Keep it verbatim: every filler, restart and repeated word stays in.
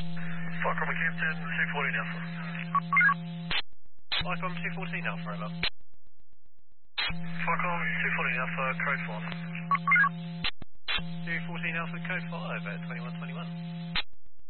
Foxtrot Campton, two fourteen Alpha. Icon two fourteen Alpha, over. Foxtrot two fourteen Alpha, code five. two fourteen Alpha, code five at twenty-one twenty-one.